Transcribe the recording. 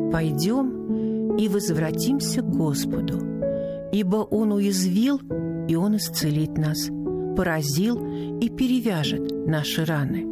«Пойдем и возвратимся к Господу, ибо Он уязвил, и Он исцелит нас, поразил и перевяжет наши раны».